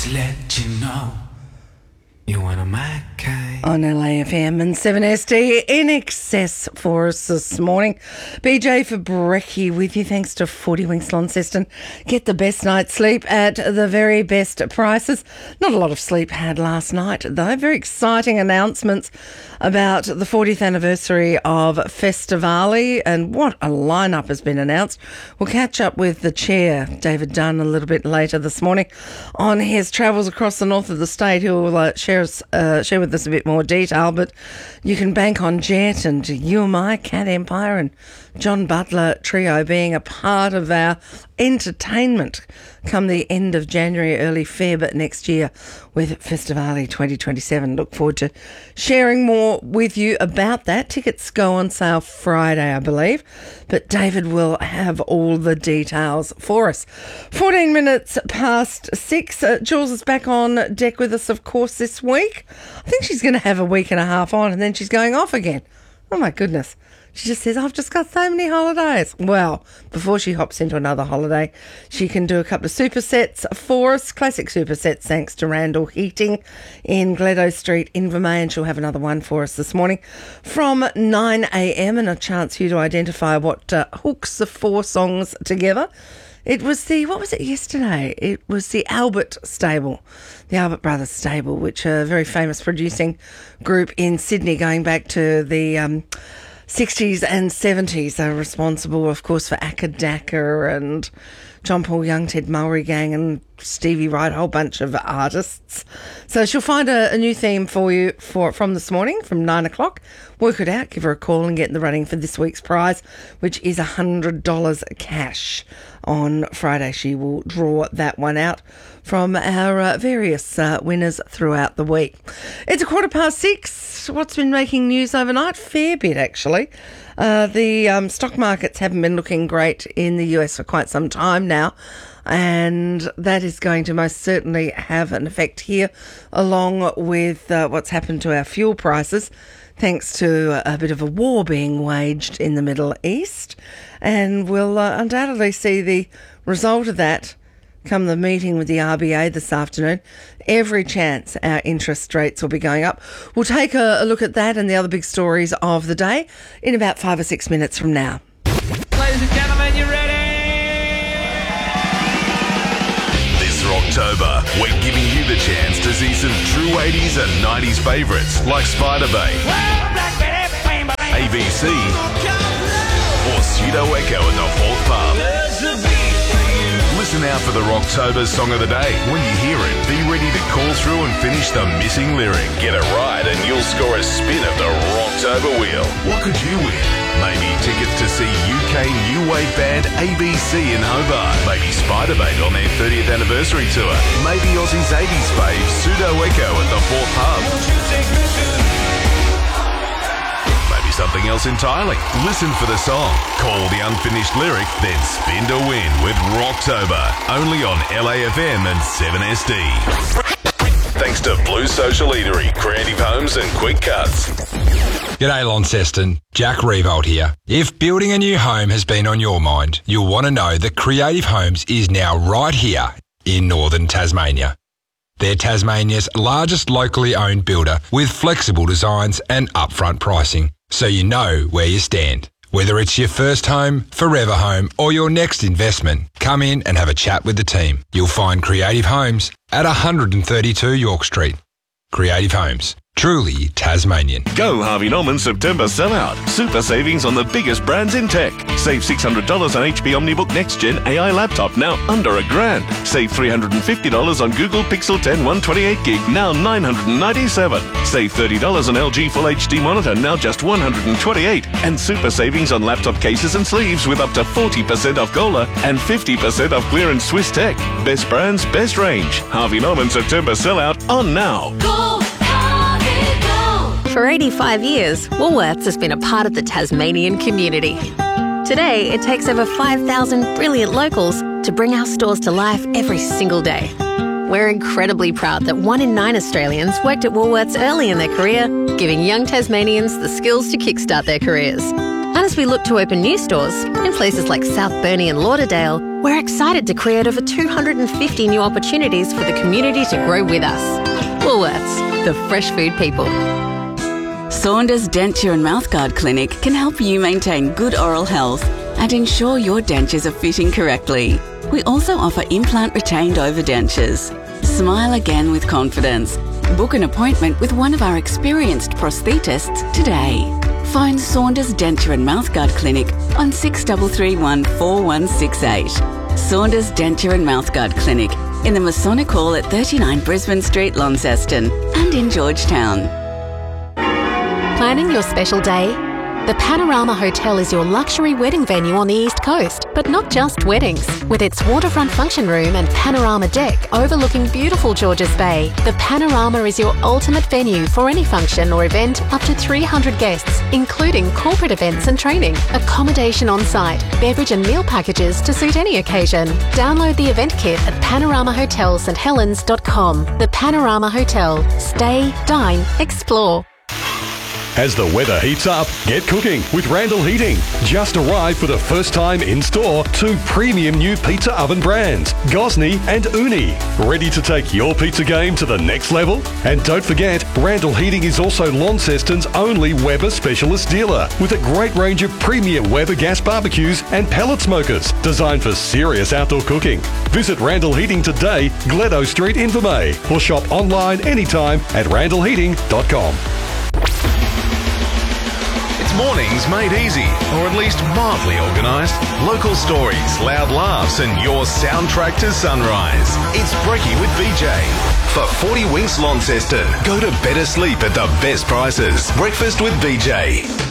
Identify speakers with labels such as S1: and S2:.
S1: to let you know you're one of my kind.
S2: On LAFM and 7SD in excess for us this morning. BJ for Brekkie with you, thanks to 40 Winks Launceston. Get the best night's sleep at the very best prices. Not a lot of sleep had last night, though. Very exciting announcements about the 40th anniversary of Festivali, and what a lineup has been announced. We'll catch up with the chair, David Dunn, a little bit later this morning on his travels across the north of the state. He'll share with us a bit more detail, but you can bank on Jet and UMI, Cat Empire and John Butler Trio being a part of our entertainment come the end of January, early Feb next year with Festivali 2027. Look forward to sharing more with you about that. Tickets go on sale Friday, I believe, but David will have all the details for us. 14 minutes past 6. Jules is back on deck with us, of course, this week. I think she's going to have a week and a half on and then she's going off again. Oh my goodness. She just says, I've just got so many holidays. Well, before she hops into another holiday, she can do a couple of supersets for us, classic supersets, thanks to Randall Heating in Gledo Street, Invermay, and she'll have another one for us this morning from 9 a.m. and a chance for you to identify what hooks the four songs together. It was what was it yesterday? It was the Albert Stable, the Albert Brothers Stable, which are a very famous producing group in Sydney going back to the 60s and 70s. They were responsible, of course, for Acca Dacca and John Paul Young, Ted Mulry Gang and Stevie Wright, a whole bunch of artists. So she'll find a new theme for you from this morning from 9 o'clock. Work it out, give her a call and get in the running for this week's prize, which is $100 cash. On Friday, she will draw that one out from our various winners throughout the week. It's 6:15. What's been making news overnight? Fair bit, actually. The stock markets haven't been looking great in the US for quite some time now, and that is going to most certainly have an effect here, along with what's happened to our fuel prices, thanks to a bit of a war being waged in the Middle East. And we'll undoubtedly see the result of that come the meeting with the RBA this afternoon. Every chance our interest rates will be going up. We'll take a look at that and the other big stories of the day in about 5 or 6 minutes from now.
S3: Ladies and gentlemen, you ready?
S4: This October, we're giving you the chance to see some true 80s and 90s favourites like Spider Bay, ABC, or Pseudo Echo at the Fourth Pub. Listen out for the Rocktober Song of the Day. When you hear it, be ready to call through and finish the missing lyric. Get it right and you'll score a spin of the Rocktober wheel. What could you win? Maybe tickets to see UK new wave band ABC in Hobart. Maybe Spiderbait on their 30th anniversary tour. Maybe Aussie's 80s fave, Pseudo Echo at the Fourth Pub. Something else entirely. Listen for the song, call the unfinished lyric, then spin to win with Rocktober. Only on LAFM and 7SD. Thanks to Blue Social Eatery, Creative Homes and Quick Cuts.
S5: G'day Launceston, Jack Revolt here. If building a new home has been on your mind, you'll want to know that Creative Homes is now right here in northern Tasmania. They're Tasmania's largest locally owned builder with flexible designs and upfront pricing, so you know where you stand. Whether it's your first home, forever home, or your next investment, come in and have a chat with the team. You'll find Creative Homes at 132 York Street. Creative Homes. Truly Tasmanian.
S4: Go Harvey Norman September sellout. Super savings on the biggest brands in tech. Save $600 on HP OmniBook Next Gen AI laptop, now under $1,000. Save $350 on Google Pixel 10 128GB, now $997. Save $30 on LG Full HD monitor, now just $128. And super savings on laptop cases and sleeves with up to 40% off Gola and 50% off clearance Swiss Tech. Best brands, best range. Harvey Norman September sellout on now.
S6: Go! For 85 years, Woolworths has been a part of the Tasmanian community. Today, it takes over 5,000 brilliant locals to bring our stores to life every single day. We're incredibly proud that 1 in 9 Australians worked at Woolworths early in their career, giving young Tasmanians the skills to kickstart their careers. And as we look to open new stores in places like South Burnie and Lauderdale, We're excited to create over 250 new opportunities for the community to grow with us. Woolworths, the fresh food people.
S7: Saunders Denture and Mouthguard Clinic can help you maintain good oral health and ensure your dentures are fitting correctly. We also offer implant retained overdentures. Smile again with confidence. Book an appointment with one of our experienced prosthetists today. Phone Saunders Denture and Mouthguard Clinic on 6331 4168. Saunders Denture and Mouthguard Clinic in the Masonic Hall at 39 Brisbane Street, Launceston, and in Georgetown.
S6: Planning your special day? The Panorama Hotel is your luxury wedding venue on the East Coast, but not just weddings. With its waterfront function room and panorama deck overlooking beautiful Georges Bay, the Panorama is your ultimate venue for any function or event up to 300 guests, including corporate events and training. Accommodation on site, beverage and meal packages to suit any occasion. Download the event kit at panoramahotelssthelens.com. The Panorama Hotel. Stay, dine, explore.
S8: As the weather heats up, get cooking with Randall Heating. Just arrived for the first time in store 2 premium new pizza oven brands, Gosney and Uni. Ready to take your pizza game to the next level? And don't forget, Randall Heating is also Launceston's only Weber specialist dealer with a great range of premium Weber gas barbecues and pellet smokers designed for serious outdoor cooking. Visit Randall Heating today, Gledo Street, Invermay, or shop online anytime at randallheating.com.
S9: Mornings made easy, or at least mildly organised. Local stories, loud laughs, and your soundtrack to sunrise. It's Brekkie with VJ. For 40 Winks Launceston, go to better sleep at the best prices. Breakfast with VJ.